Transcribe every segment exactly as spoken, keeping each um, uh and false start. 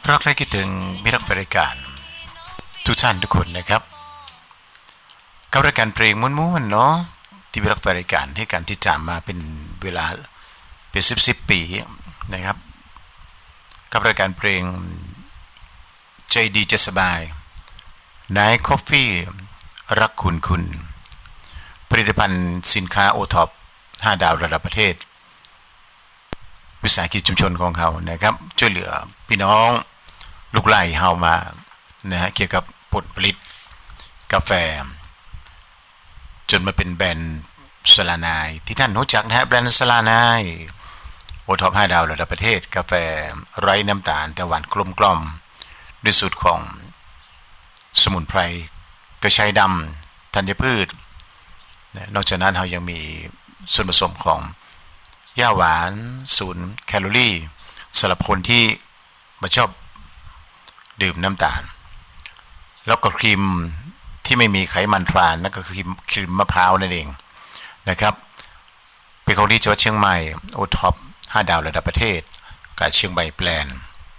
รักและคิดถึงมิตรแฟนรายการทุกท่านทุกคนนะครับกับรายการเพลงม้วนๆเนาะที่มิตรแฟนรายการให้การติดตามมาเป็นเวลาเป็นสิบสิบปีนะครับกับรายการเพลงใจดีจะสบายนายคอฟฟี่รักคุณคุณผลิตภัณฑ์สินค้าโอท็อปห้าดาวระดับประเทศวิสาหกิจชุมชนของเขานะครับช่วยเหลือพี่น้องลูกไร่เฮามานะฮะเกี่ยวกับผลผลิตกาแฟจนมาเป็นแบรนด์สลานายที่ท่านรู้จักนะฮะแบรนด์สลานายโอท็อปห้าดาวระดับประเทศกาแฟไร้น้ำตาลแต่หวานกลมกล่อมด้วยสูตรของสมุนไพรกระชายดำธัญพืชนอกจากนั้นเรายังมีส่วนผสมของย่าหวานศูนย์แคลอรี่สำหรับคนที่ไม่ชอบดื่มน้ำตาลแล้วก็ครีมที่ไม่มีไขมันทรานนั่นก็คือครีมมะพร้าวนั่นเองนะครับเป็นของที่จังหวัดเชียงใหม่โอท็อปห้าดาวระดับประเทศกับเชียงใหม่แปลน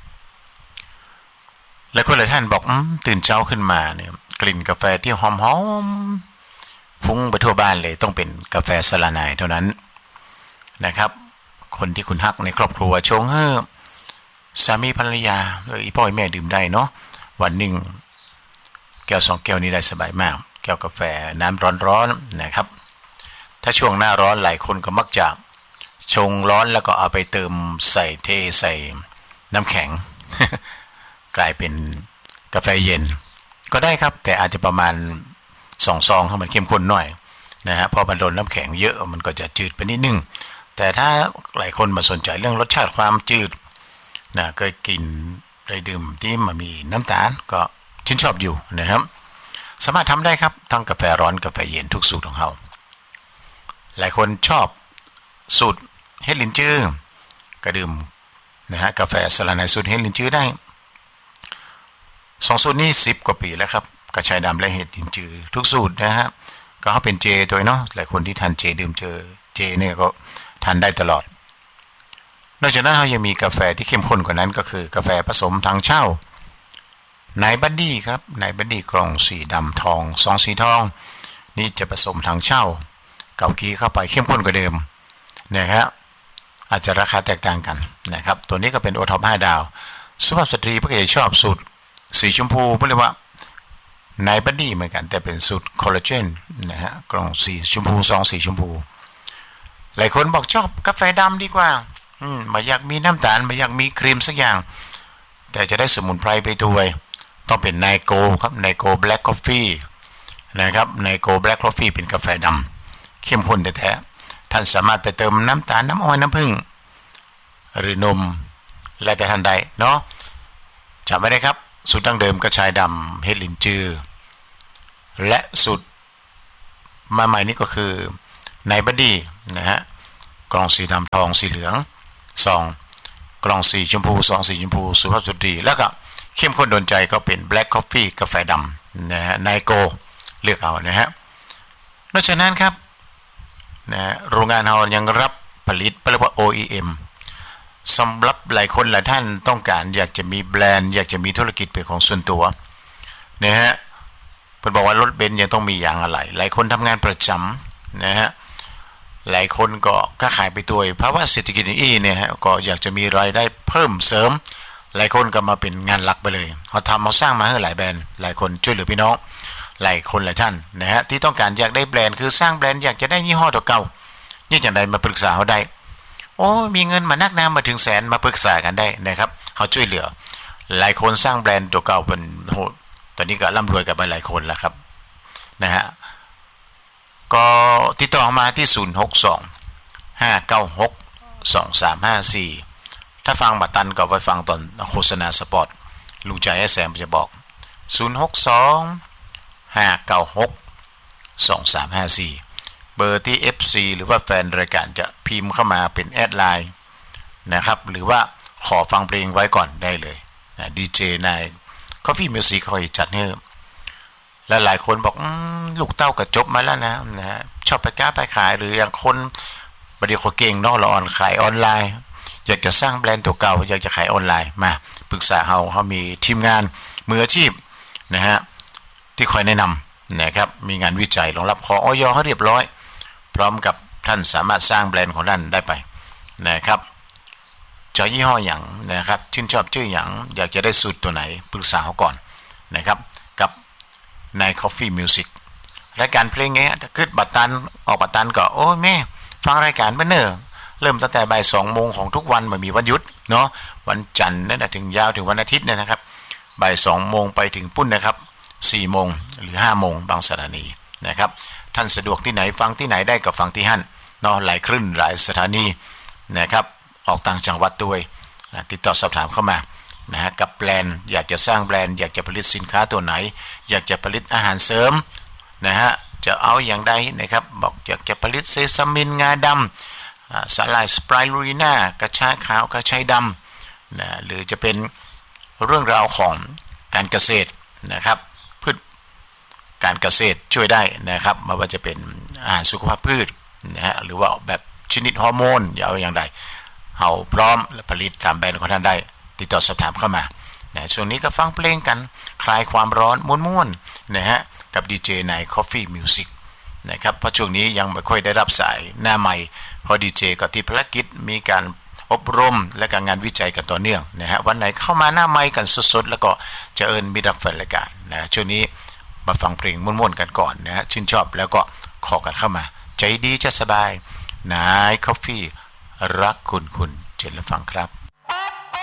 และคนหลายท่านบอกตื่นเช้าขึ้นมาเนี่ยกลิ่นกาแฟที่หอมๆฟุ้งไปทั่วบ้านเลยต้องเป็นกาแฟสลานายเท่านั้นนะครับคนที่คุณฮักในครอบครัวชงเฮ้อสามีภรรยาหรืออีพ่อแม่ดื่มได้เนาะวันหนึ่งแก้วสองแก้วนี้ได้สบายมากแก้วกาแฟน้ำร้อนๆนะครับถ้าช่วงหน้าร้อนหลายคนก็มักจะชงร้อนแล้วก็เอาไปเติมใส่เทใส่น้ำแข็ง กลายเป็นกาแฟเย็นก็ได้ครับแต่อาจจะประมาณสองซองให้มันเข้มข้นหน่อยนะฮะพอมันโดนน้ำแข็งเยอะมันก็จะจืดไปนิดนึงแต่ถ้าหลายคนมาสนใจเรื่องรสชาติความจืดนะเคยกินได้ดื่มที่มันมีน้ำตาลก็ชื่นชอบอยู่นะครับสามารถทำได้ครับทั้งกาแฟร้อนกาแฟเย็นทุกสูตรของเขาหลายคนชอบสูตรเฮดลินจื้อก็ดื่มนะฮะกาแฟสลานายสูตรเฮดลินจื้อได้สองสูตรนี้สิบกว่าปีแล้วครับกระชายดำและเห็ดลินจื้อทุกสูตรนะฮะก็เขาเป็นเจตัวเนาะหลายคนที่ทานเจดื่มเจอเจเนี่ยก็ทานได้ตลอดนอกจากนั้นเขายังมีกาแฟที่เข้มข้นกว่านั้นก็คือกาแฟผสมทางเช่านายบัดดี้ครับนายบัดดี้กล่องสีดำทองซองสีทองนี่จะผสมทางเช่าเกากีเข้าไปเข้มข้นกว่าเดิมนะครับอาจจะราคาแตกต่างกันนะครับตัวนี้ก็เป็นโอท็อปห้าดาวสุภาพสตรีพวกเอ๋ชอบสูตรสีชมพูเรียกว่านายบัดดี้เหมือนกันแต่เป็นสูตรคอลลาเจนนะฮะกล่องสีชมพูซองสีชมพูหลายคนบอกชอบกาแฟดำดีกว่าอืมไม่อยากมีน้ำตาลไม่อยากมีครีมสักอย่างแต่จะได้สมุนไพรไปด้วยต้องเป็นไนโกครับไนโกแบล็กคอฟฟี่นะครับไนโกแบล็กคอฟฟี่เป็นกาแฟดำเข้มข้นแท้ๆท่านสามารถไปเติมน้ำตาลน้ำอ้อยน้ำผึ้งหรือนมแล้วแต่ท่านใดเนาะจำไว้ได้ครับสูตรดั้งเดิมกระชายดำเฮดลินจือและสูตรมาใหม่นี้ก็คือไนบัดดี้นะฮะกล่องสีดำทองสีเหลืองซองกล่องสีชมพูซองสีชมพูสุภาพสตรีแล้วก็เข้มข้นโดนใจก็เป็นแบล็กคอฟฟี่กาแฟดำนะฮะไนโกเลือกเอานะฮะนอกจากนั้นครับนะโรงงานเรายังรับผลิตเรียกว่า โอ อี เอ็ม สำหรับหลายคนหลายท่านต้องการอยากจะมีแบรนด์อยากจะมีธุรกิจเป็นของส่วนตัวนะฮะเพิ่นบอกว่ารถเบนซ์ยังต้องมีอย่างอะไรหลายคนทำงานประจำนะฮะหลายคนก็ค้าขายไปด้วยเพราะว่าเศรษฐกิจอย่างนี้เนี่ยฮะก็อยากจะมีรายได้เพิ่มเสริมหลายคนก็มาเป็นงานหลักไปเลยเขาทำเขาสร้างมาให้หลายแบรนด์หลายคนช่วยเหลือพี่น้องหลายคนหลายท่านนะฮะที่ต้องการอยากได้แบรนด์คือสร้างแบรนด์อยากจะได้ยี่ห้อตัวเก่านี่จังใดมาปรึกษาเขาได้โอ้มีเงินมานักหนามาถึงแสนมาปรึกษากันได้นะครับเขาช่วยเหลือหลายคนสร้างแบรนด์ตัวเก่าเป็นโหตอนนี้ก็ร่ำรวยกันไปหลายคนแล้วครับนะฮะก็ติดต่อมาที่ศูนย์ หก สอง ห้า เก้า หก สอง สาม ห้า สี่ถ้าฟังบัตันก็ไปฟังตอนโฆษณาสปอตลุงใจแอสแซมจะบอกศูนย์ หก สอง ห้า เก้า หก สอง สาม ห้า สี่เบอร์ที่ เอฟ ซี หรือว่าแฟนรายการจะพิมพ์เข้ามาเป็นแอดไลน์นะครับหรือว่าขอฟังเพลงไว้ก่อนได้เลยนะดีเจนาย Coffee Music คอยจัดให้และหลายคนบอกลูกเต้าก็จบมาแล้วนะนะฮะชอบไปค้าไปขายหรืออย่างคนบริโภคเก่งเนาะเราออนขายออนไลน์อยากจะสร้างแบรนด์ตัวเก่าอยากจะขายออนไลน์มาปรึกษาเฮาเฮามีทีมงานมืออาชีพนะฮะที่คอยแนะนำนะครับมีงานวิจัยรองรับขออย.ให้เรียบร้อยพร้อมกับท่านสามารถสร้างแบรนด์ของท่านได้ไปนะครับจะยี่ห้ออย่างนะครับชื่นชอบชื่ออย่างอยากจะได้สูตรตัวไหนปรึกษาเขาก่อนนะครับกับใน Coffee Music รายการเพลงเงี้ยขึ้นบัตรตันออกบัตรตันก็โอ้แม่ฟังรายการเบนเนอร์เริ่มตั้งแต่บ่ายสองโมงของทุกวันไม่มีวันหยุดเนาะวันจันทร์นั่นถึงยาวถึงวันอาทิตย์เนี่ยนะครับบ่ายสองโมงไปถึงปุ้นนะครับสี่โมงหรือห้าโมงบางสถานีนะครับท่านสะดวกที่ไหนฟังที่ไหนได้ก็ฟังที่หั่นเนาะหลายคลื่นหลายสถานีนะครับออกต่างจังหวัดด้วยนะติดต่อสอบถามเข้ามานะฮะกับแบรนด์อยากจะสร้างแบรนด์อยากจะผลิตสินค้าตัวไหนอยากจะผลิตอาหารเสริมนะฮะจะเอาอย่างใดนะครับบอกอยากจะผลิตเซซามินงาดำสาหร่ายสไปรูลิน่ากระชายขาวกระชายดำนะหรือจะเป็นเรื่องราวของการเกษตรนะครับพืชการเกษตรช่วยได้นะครับไม่ว่าจะเป็นอาหารสุขภาพพืชนะฮะหรือว่าแบบชนิดฮอร์โมนอย่าเอาอย่างใดเฮาพร้อมและผลิตตามแบรนด์ของท่านได้ติดต่อสอบถามเข้ามานะช่วงนี้ก็ฟังเพลงกันคลายความร้อนม่วนๆนะฮะกับดีเจใน Coffee Music นะครับเพราะช่วงนี้ยังไม่ค่อยได้รับสายหน้าใหม่พอดีเจก็ติดภารกิจมีการอบรมและการงานวิจัยกันต่อเนื่องนะฮะวันไหนเข้ามาหน้าใหม่กันสดๆแล้วก็จะเอิญมิตรรับแฟนรายการนะช่วงนี้มาฟังเพลงม่วนๆกันก่อนนะฮะชื่นชอบแล้วก็ขอกันเข้ามาใจดีจะสบายนาย Coffee รักคุณคุณเชิญรับฟังครับ